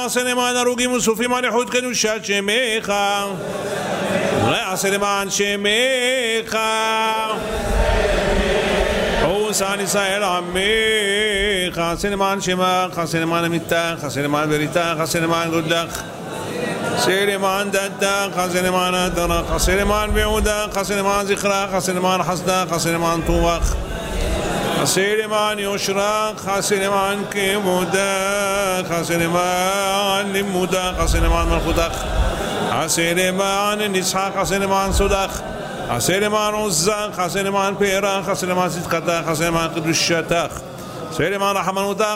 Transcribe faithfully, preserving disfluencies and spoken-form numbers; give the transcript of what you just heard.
ועשה למען הרוגים וסופים על איכות קדושת שמך, ועשה למען שמך ושען ישראל עמך, עשה למען שמך, עשה למען אמיתך, עשה למען בריתך, עשה למען גודלך, עשה למען דתך, עשה למען הדרך, עשה למען ביעודך, עשה למען זכרך, עשה למען חסדך, עשה למען טובך, עשה למען יושרך, עשה למען כבודך, עשה למען לימודך, עשה למען מלכותך, עשה למען ניצחך, עשה למען סודך, עשה למען עוזך, עשה למען פארך, עשה למען צדקתך, עשה למען קדושתך, עשה למען רחמנותך,